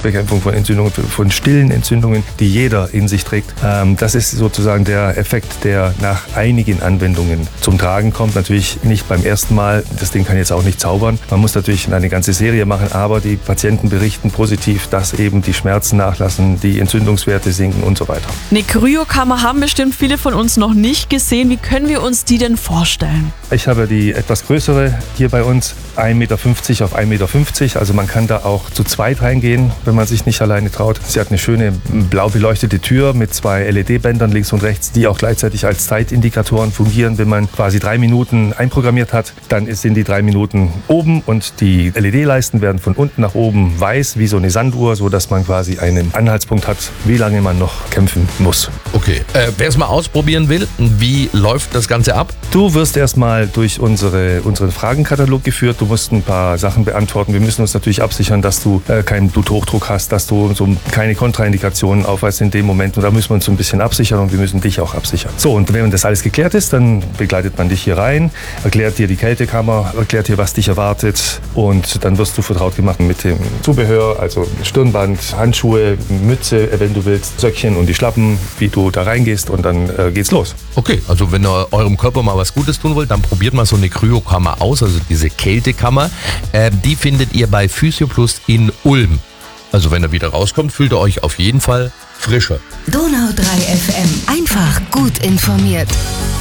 Bekämpfung von Entzündungen, von stillen Entzündungen, die jeder in sich trägt. Das ist sozusagen der Effekt, der nach einigen Anwendungen zum Tragen kommt. Natürlich nicht beim ersten Mal, das Ding kann jetzt auch nicht zaubern. Man muss natürlich eine ganze Serie machen, aber die Patienten berichten positiv, dass eben die Schmerzen nachlassen, die Entzündungswerte sinken und so weiter. Eine Kryokammer haben bestimmt viele von uns noch nicht gesehen. Wie können wir uns die denn vorstellen? Ich habe die etwas größere hier bei uns, 1,50 Meter auf 1,50 Meter. Also man kann da auch zu zweit reingehen, wenn man sich nicht alleine traut. Sie hat eine schöne blau beleuchtete Tür mit 2 LED-Bändern links und rechts, die auch gleichzeitig als Zeitindikatoren fungieren. Wenn man quasi 3 Minuten einprogrammiert hat, dann sind die 3 Minuten oben und die LED-Leisten werden von unten nach oben weiß, wie so eine Sanduhr, sodass man quasi einen Anhaltspunkt hat, wie lange man noch kämpfen muss. Okay, wer es mal ausprobieren will, wie läuft das Ganze ab? Du wirst erstmal durch unseren Fragenkatalog geführt. Du musst ein paar Sachen beantworten. Wir müssen uns natürlich absichern, dass du keinen Bluthochdruck hast, dass du so keine Kontraindikationen aufweist in dem Moment. Und da müssen wir uns so ein bisschen absichern und wir müssen dich auch absichern. So, und wenn das alles geklärt ist, dann begleitet man dich hier rein, erklärt dir die Kältekammer, erklärt dir, was dich erwartet und dann wirst du vertraut gemacht mit dem Zubehör, also Stirnband, Handschuhe, Mütze, wenn du willst, Söckchen und die Schlappen, wie du da reingehst und dann geht's los. Okay, also wenn ihr eurem Körper mal was Gutes tun wollt, dann probiert mal so eine Kryokammer aus, also diese Kältekammer. Die findet ihr bei Physioplus in Ulm. Also wenn ihr wieder rauskommt, fühlt ihr euch auf jeden Fall frischer. Donau 3 FM. Einfach gut informiert.